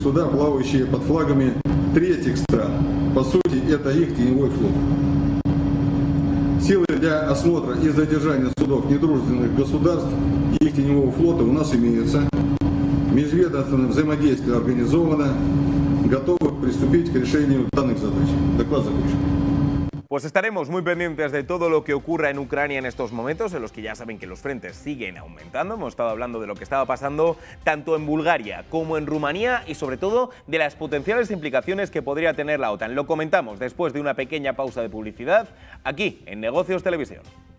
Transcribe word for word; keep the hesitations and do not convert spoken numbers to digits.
суда, плавающие под флагами третьих стран. По сути, это их теневой флот. Силы для осмотра и задержания судов недружественных государств и их теневого флота у нас имеются. Межведомственное взаимодействие организовано. Готовы приступить к решению данных задач. Доклад закончен. Pues estaremos muy pendientes de todo lo que ocurra en Ucrania en estos momentos, en los que ya saben que los frentes siguen aumentando. Hemos estado hablando de lo que estaba pasando tanto en Bulgaria como en Rumanía y sobre todo de las potenciales implicaciones que podría tener la OTAN. Lo comentamos después de una pequeña pausa de publicidad aquí en Negocios Televisión.